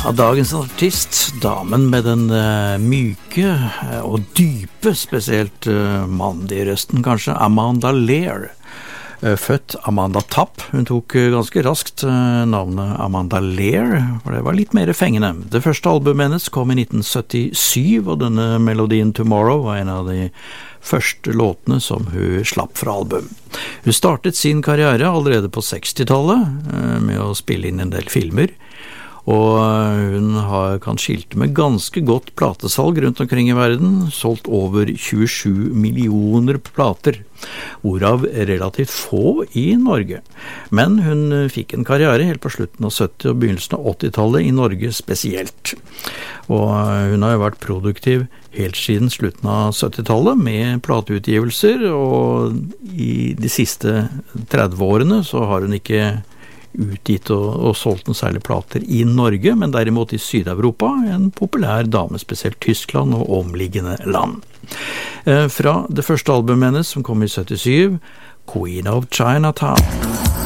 Ja, dagens artist, damen med den myke og dype, spesielt mandige røsten kanskje, Amanda Lear. Født Amanda Tapp. Hun tok ganske raskt navnet Amanda Lear, for det var litt mer fengende. Det første albumet hennes kom i 1977, og denne melodien Tomorrow var en av de første låtene som hun slapp fra album. Hun startet sin karriere allerede på 60-tallet med å spille inn en del filmer, og hun kan skilte med ganske godt platesalg rundt omkring i verden, solgt over 27 millioner plater, hvorav relativt få i Norge. Men hun fikk en karriere helt på slutten av 70- og begynnelsen av 80-tallet i Norge spesielt. Og hun har jo vært produktiv helt siden slutten av 70-tallet med plateutgivelser, og i de siste 30 årene så har hun ikke utgitt og solgt noen særlig plater i Norge, men derimot i Syd-Europa, en populær dame, spesielt Tyskland og omliggende land. Fra det første albumet hennes, som kom i 77, Queen of Chinatown.